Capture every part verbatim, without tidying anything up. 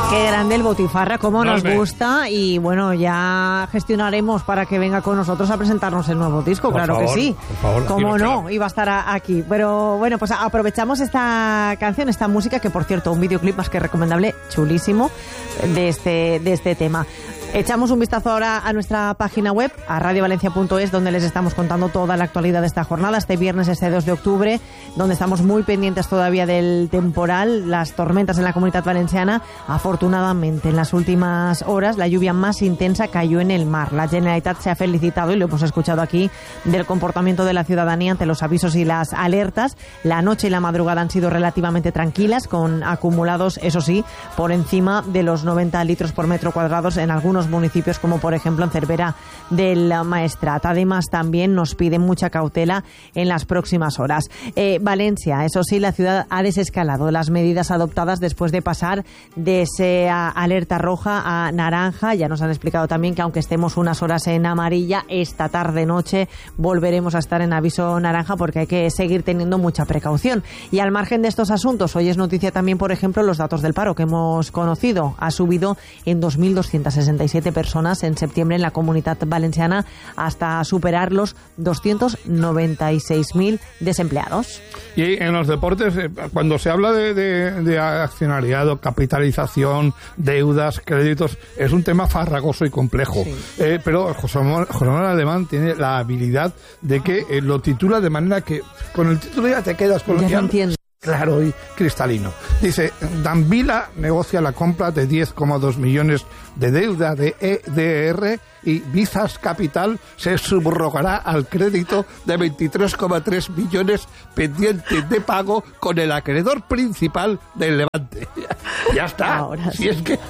Qué grande el Botifarra, cómo no nos me... gusta, y bueno, ya gestionaremos para que venga con nosotros a presentarnos el nuevo disco, por claro favor, que sí. Por favor, cómo no, iba a estar a, aquí. Pero bueno, pues aprovechamos esta canción, esta música, que por cierto, un videoclip más que recomendable, chulísimo, de este, de este tema. Echamos un vistazo ahora a nuestra página web, a radio valencia punto es, donde les estamos contando toda la actualidad de esta jornada, este viernes, este dos de octubre, donde estamos muy pendientes todavía del temporal, las tormentas en la Comunitat Valenciana. Afortunadamente, en las últimas horas, la lluvia más intensa cayó en el mar. La Generalitat se ha felicitado, y lo hemos escuchado aquí, del comportamiento de la ciudadanía ante los avisos y las alertas. La noche y la madrugada han sido relativamente tranquilas, con acumulados, eso sí, por encima de los noventa litros por metro cuadrado en algunos municipios, como por ejemplo en Cervera del Maestrat. Además, también nos piden mucha cautela en las próximas horas. Eh, Valencia, eso sí, la ciudad ha desescalado las medidas adoptadas después de pasar de esa alerta roja a naranja. Ya nos han explicado también que aunque estemos unas horas en amarilla, esta tarde-noche volveremos a estar en aviso naranja, porque hay que seguir teniendo mucha precaución. Y al margen de estos asuntos, hoy es noticia también, por ejemplo, los datos del paro que hemos conocido. Ha subido en dos mil doscientas sesenta y siete personas en septiembre en la Comunitat Valenciana, hasta superar los doscientos noventa y seis mil desempleados. Y en los deportes, cuando se habla de, de, de accionariado, capitalización, deudas, créditos, es un tema farragoso y complejo. Sí. Eh, pero José Manuel Alemán tiene la habilidad de que eh, lo titula de manera que con el título ya te quedas con ya lo que... no entiendo. Claro y cristalino. Dice, Danvila negocia la compra de diez coma dos millones de deuda de E D R y Bizas Capital se subrogará al crédito de veintitrés coma tres millones pendiente de pago con el acreedor principal del Levante. Ya está. Ahora si sí. es que...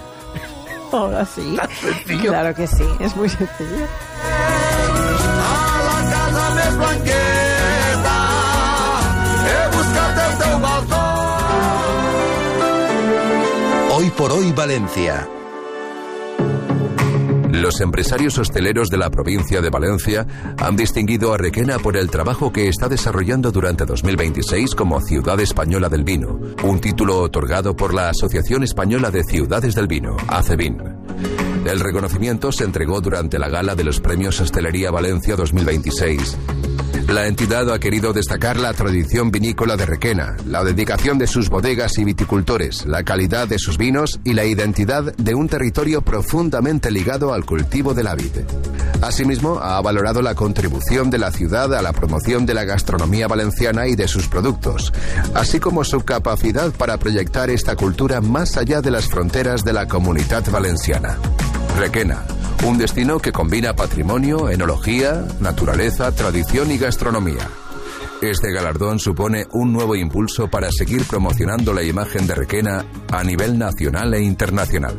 Ahora sí. Claro que sí, es muy sencillo. A la casa més blanqueta he buscat el teu balcó. Hoy por hoy Valencia. Los empresarios hosteleros de la provincia de Valencia han distinguido a Requena por el trabajo que está desarrollando durante dos mil veintiséis como Ciudad Española del Vino, un título otorgado por la Asociación Española de Ciudades del Vino, ACEVIN. El reconocimiento se entregó durante la gala de los Premios Hostelería Valencia dos mil veintiséis. La entidad ha querido destacar la tradición vinícola de Requena, la dedicación de sus bodegas y viticultores, la calidad de sus vinos y la identidad de un territorio profundamente ligado al cultivo de la vid. Asimismo, ha valorado la contribución de la ciudad a la promoción de la gastronomía valenciana y de sus productos, así como su capacidad para proyectar esta cultura más allá de las fronteras de la Comunitat Valenciana. Requena, un destino que combina patrimonio, enología, naturaleza, tradición y gastronomía. Este galardón supone un nuevo impulso para seguir promocionando la imagen de Requena a nivel nacional e internacional.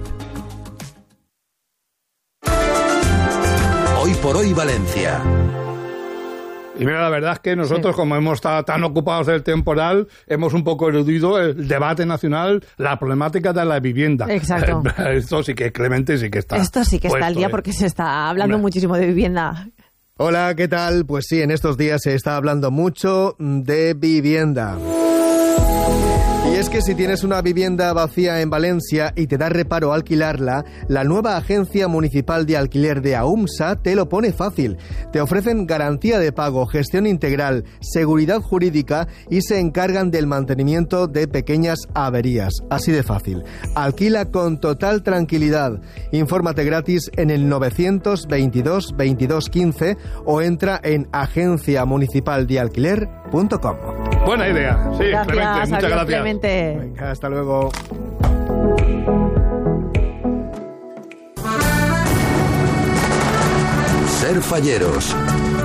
Hoy por hoy Valencia. Y mira, la verdad es que nosotros, sí, como hemos estado tan ocupados del temporal, hemos un poco eludido el debate nacional, la problemática de la vivienda. Exacto. Esto sí que, Clemente, sí que está. Esto sí que está al día, ¿eh? Porque se está hablando Una. muchísimo de vivienda. Hola, ¿qué tal? Pues sí, en estos días se está hablando mucho de vivienda. Y es que si tienes una vivienda vacía en Valencia y te da reparo alquilarla, la nueva Agencia Municipal de Alquiler de AUMSA te lo pone fácil. Te ofrecen garantía de pago, gestión integral, seguridad jurídica y se encargan del mantenimiento de pequeñas averías. Así de fácil. Alquila con total tranquilidad. Infórmate gratis en el novecientos veintidós veintidós quince o entra en agencia municipal de alquiler punto com. Buena idea. Sí, gracias, Clemente, muchas gracias. Clemente. Venga, hasta luego. Ser Falleros.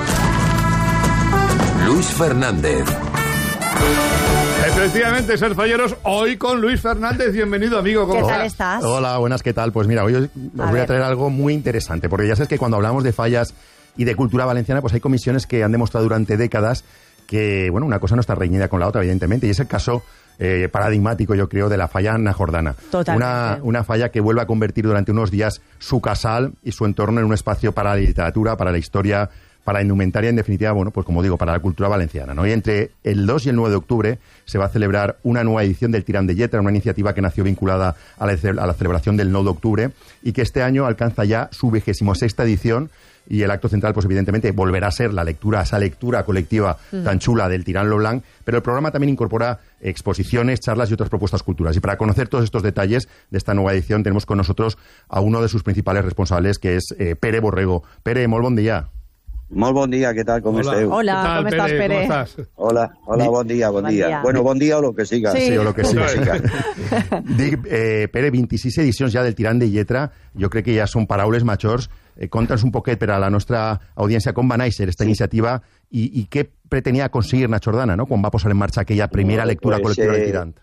Luis Fernández. Efectivamente, Ser Falleros, hoy con Luis Fernández. Bienvenido, amigo. ¿Cómo ¿Qué tal estás? estás? Hola, buenas, ¿qué tal? Pues mira, hoy os a voy ver. a traer algo muy interesante, porque ya sabes que cuando hablamos de fallas y de cultura valenciana, pues hay comisiones que han demostrado durante décadas que, bueno, una cosa no está reñida con la otra, evidentemente, y es el caso eh, paradigmático, yo creo, de la falla Najordana. Totalmente. Una, una falla que vuelve a convertir durante unos días su casal y su entorno en un espacio para la literatura, para la historia, para indumentaria, en definitiva, bueno, pues como digo, para la cultura valenciana, ¿no? Y entre el dos y el nueve de octubre se va a celebrar una nueva edición del Tirán de Lletra, una iniciativa que nació vinculada a la, a la celebración del nueve de octubre y que este año alcanza ya su vigésimo sexta edición. Y el acto central, pues evidentemente, volverá a ser la lectura, esa lectura colectiva mm. tan chula del Tirán Lo Blanc, pero el programa también incorpora exposiciones, charlas y otras propuestas culturales. Y para conocer todos estos detalles de esta nueva edición, tenemos con nosotros a uno de sus principales responsables, que es eh, Pere Borrego. Pere, molt bon dia. Molt bon dia, què tal, com hola. esteu? Hola, tal, com estàs, Pere? Pere? ¿Cómo estás? Hola, hola, bon dia, bon, bon dia. dia. Bueno, bon dia o lo que siga. Sí, sí o lo que siga. siga. Dic, eh, Pere, vint-i-sis edicions ja del Tirán de Lletra, jo crec que ja són paraules majors. Eh, Conta'ns un poquet per a la nostra audiència com va néixer aquesta sí. iniciativa i, i què pretenia aconseguir na Jordana, no?, quan va posar en marxa aquella primera no, lectura pues, col·lectiva eh, del Tirán.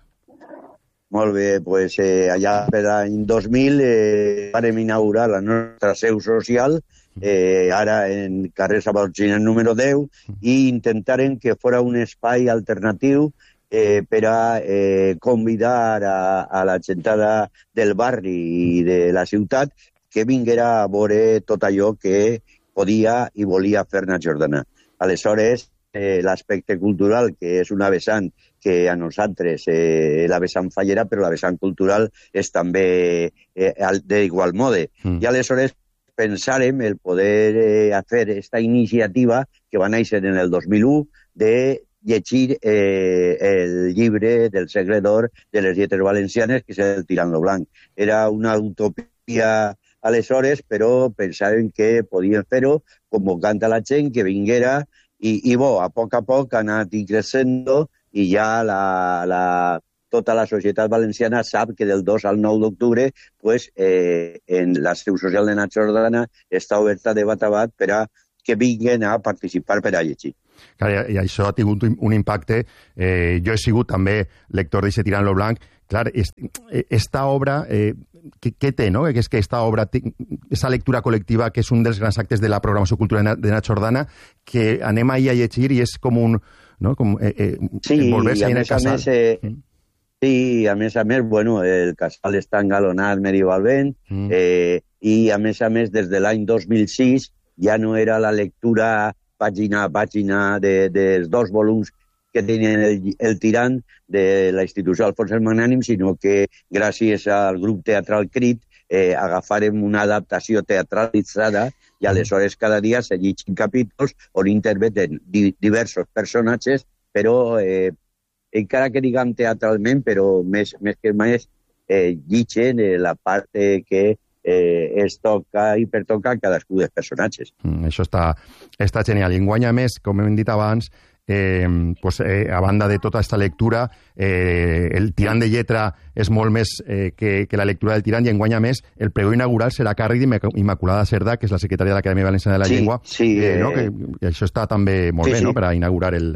Molt bé, pues eh, allà per l'any dos mil eh, vam inaugurar la nostra seu social, eh, ara en carrer Sabalgina número deu, i intentaren que fora un espai alternatiu eh, per a eh, convidar a, a la gentada del barri i de la ciutat que vinguera a veure tot allò que podia i volia fer na Jordana. Aleshores, eh, l'aspecte cultural, que és una vessant que a nosaltres, eh, la vessant fallera, però la vessant cultural és també eh, d'igual mode. Mm. I aleshores pensàrem el poder eh, fer aquesta iniciativa que va néixer en el dos mil u de llegir eh, el llibre del segle d'or de les lletres valencianes, que és el Tirán Lo Blanc. Era una utopia aleshores, però pensàvem que podíem fer-ho convocant a la gent que vinguera i, i bo, a poc a poc ha anat creixent i ja la, la, tota la societat valenciana sap que del dos al nou d'octubre pues, eh, en la seu social de na Jordana està oberta de bat a bat per a que vinguin a participar per a llegir. Clar, i això ha tingut un impacte. Eh, jo he sigut també lector d'aquest Tirán Lo Blanc. Clar, esta obra, eh, què, què té, no? Que és que esta obra, aquesta lectura col·lectiva, que és un dels grans actes de la programació cultural de na Jordana, que anem ahir a llegir i és com un... No? Com, eh, eh, sí, volver-se i a en el més a casal. més, eh, mm. sí, a més a més, bueno, el casal està engalonat medievalment mm. eh, i a més a més, des de l'any dos mil sis ja no era la lectura pàgina a pàgina de, dels dos volums que tenien el, el Tirán de la institució Alfons el Magnànim, sinó que gràcies al grup teatral Crit eh, agafarem una adaptació teatralitzada i aleshores cada dia se llegeixen capítols on intervenen di diversos personatges, però eh, encara que diguem teatralment, però més, més que més eh, llegeixen eh, la part eh, que eh, es toca i pertoca a cadascú dels personatges. Mm, això està, està genial. I enguany, a més, com hem dit abans, Eh, pues, eh, a banda de tota aquesta lectura, eh, el Tirán de Lletra és molt més eh, que, que la lectura del Tirán, i enguany, a més, el pregó inaugural serà a càrrec d'Immaculada Cerdà, que és la secretària de l'Acadèmia Valenciana de la sí, Llengua, sí, eh, no? eh... que això està també molt sí, bé, sí. no?, per a inaugurar el,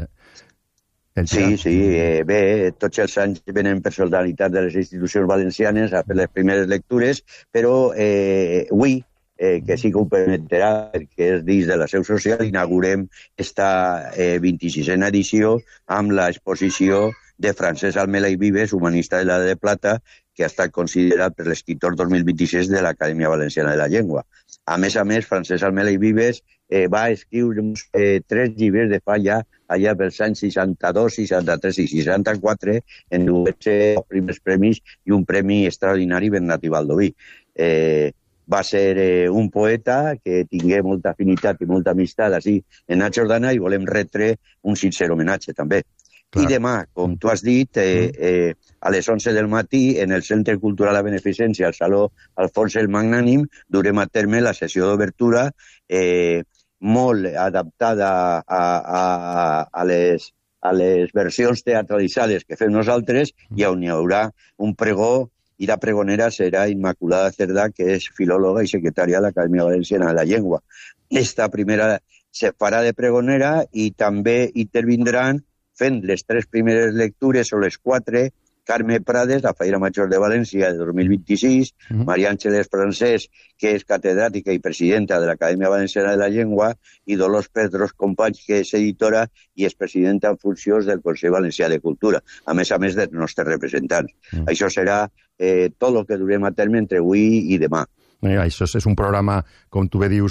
el Tirán. Sí, sí, eh, bé, tots els anys venen per solidaritat de les institucions valencianes a fer les primeres lectures, però eh, avui, Eh, que sí que ho permetrà, perquè és dins de la seu social, inaugurem esta eh, vint-i-sisena edició amb l'exposició de Francesc Almela i Vives, humanista de l'Edat de Plata, que ha estat considerat per l'escriptor dos mil vint-i-sis de l'Acadèmia Valenciana de la Llengua. A més a més, Francesc Almela i Vives eh, va escriure eh, tres llibres de fa ja allà pels anys seixanta-dos, seixanta-tres i seixanta-quatre, en diversos primers premis i un premi extraordinari Bernat i Baldoví. Eh, va ser eh, un poeta que tingué molta afinitat i molta amistat així en na Jordana i volem retre un sincer homenatge també. Clar. I demà, com tu has dit, eh, eh, a les onze del matí, en el Centre Cultural a Beneficència, al Saló Alfons el Magnànim, durem a terme la sessió d'obertura eh, molt adaptada a, a, a, les, a les versions teatralitzades que fem nosaltres i on hi haurà un pregó. I la pregonera serà Immaculada Cerdà, que és filòloga i secretària de l'Acadèmia Valenciana de la Llengua. Esta primera se farà de pregonera i també intervindran fent les tres primeres lectures o les quatre Carme Prades, la Fallera Major de València de dos mil vint-i-sis, uh-huh. Maria Àngeles Francés, que és catedràtica i presidenta de l'Acadèmia Valenciana de la Llengua, i Dolors Pedros Companys, que és editora i és presidenta en funcions del Consell Valencià de Cultura, a més a més dels nostres representants. Uh-huh. Això serà eh, tot el que durem a terme entre avui i demà. Eh, això és un programa, com tu bé dius,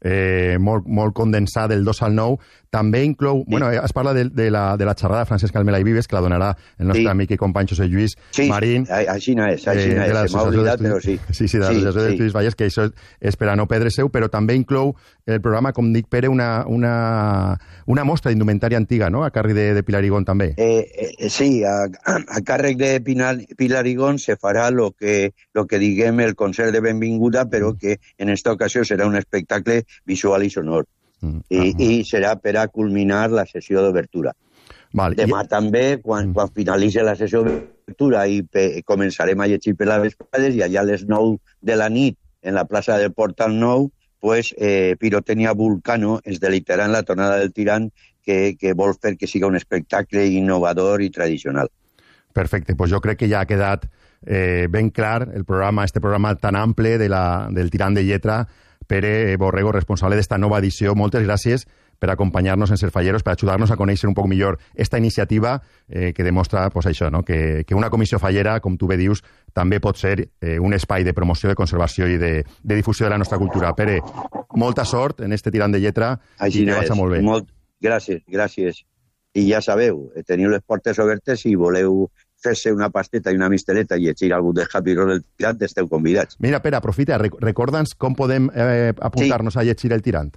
eh, molt, molt condensat del dos al nou. També inclou... Sí. Bueno, es parla de, de, la, de la xerrada de Francesc Almela i Vives, que la donarà el nostre sí. amic i company José Lluís sí, Marín. Sí, així no és, així no és. Se m'ha oblidat, però sí. Sí, sí, de l'Associació sí, d'Estudis sí. Valles, que això és per a no perdre-seu, però també inclou el programa, com dic, Pere, una, una, una mostra d'indumentària antiga, no?, a càrrec de, de Pilar Igón, també. Eh, eh, sí, a, a càrrec de Pinar, Pilar Igón se farà lo que, lo que diguem el concert de benvinguda, però que en esta ocasió serà un espectacle visual i sonor. Mm. I, uh-huh. I serà per a culminar la sessió d'obertura. Vale. Demà I... també, quan, mm. quan finalitzi la sessió d'obertura, i pe, començarem a llegir per les vesprades, i allà a les nou de la nit, en la plaça del Portal Nou, pues, eh, Pirotècnia Vulcano ens delicitarà en la tornada del Tirant, que, que vol fer que siga un espectacle innovador i tradicional. Perfecte, pues jo crec que ja ha quedat eh, ben clar el programa, este programa tan ample de la, del Tirant de Lletra. Pere Borrego, responsable d'esta nova edició, moltes gràcies per acompanyar-nos en Serfalleros, per ajudar-nos a conèixer un poc millor esta iniciativa eh, que demostra pues, això, no? que, que una comissió fallera, com tu bé dius, també pot ser eh, un espai de promoció, de conservació i de, de difusió de la nostra cultura. Pere, molta sort en este Tirant de Lletra. Així i que és. vagi molt bé. Molt... Gràcies, gràcies. I ja sabeu, teniu les portes obertes i voleu fer-se una pasteta i una misteleta i llegir algun del Happy Roll del Tirant, esteu convidats. Mira, Pere, aprofita, recorda'ns com podem eh, apuntar-nos sí. a llegir el Tirant.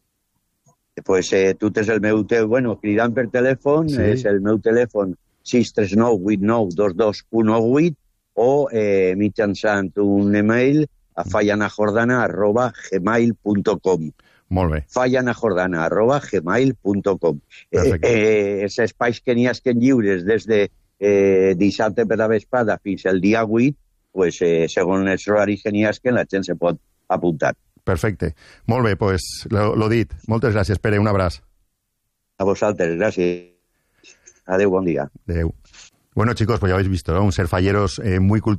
Pues eh, tu tens el meu... Te... Bueno, cridant per telèfon, sí. és el meu telèfon sis tres nou vuit nou dos dos u nou vuit o eh, mitjançant un email a fallanajordana arroba gmail punt com. Molt bé. fallanajordana arroba gmail punt com. Eh, eh, els espais que n'hi ha que lliures des de eh, dissabte per la vesprada fins al dia vuit, pues, eh, segons els horaris que n'hi ha que la gent se pot apuntar. Perfecte. Molt bé, pues lo, lo dit. Moltes gràcies, Pere. Un abraç. A vosaltres, gràcies. Adeu, bon dia. Adeu. Bueno, chicos, pues ya habéis visto, ¿no? Un Serfalleros eh, muy cultural.